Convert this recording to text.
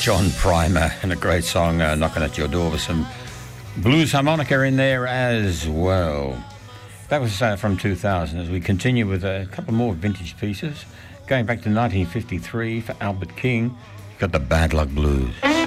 John Primer and a great song, Knocking at Your Door, with some blues harmonica in there as well. That was from 2000. As we continue with a couple more vintage pieces, going back to 1953 for Albert King, got the Bad Luck Blues.